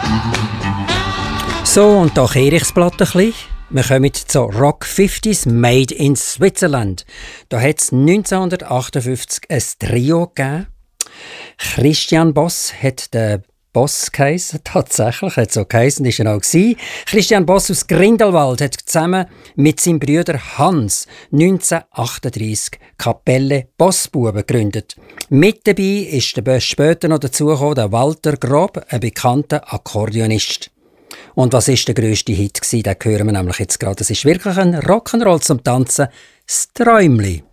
So, und da kehre ich das Blatt ein bisschen. Wir kommen zu Rock 50s Made in Switzerland. Da hat es 1958 ein Trio gegeben. Christian Boss hat den Boss geheissen, tatsächlich, hat so geheissen, ist er auch gewesen. Christian Boss aus Grindelwald hat zusammen mit seinem Bruder Hans 1938 Kapelle Bossbuben gegründet. Mit dabei ist später noch dazugekommen der Walter Grob, ein bekannter Akkordeonist. Und was ist der grösste Hit gewesen? Den hören wir nämlich jetzt gerade. Es ist wirklich ein Rock'n'Roll zum Tanzen, das Träumli.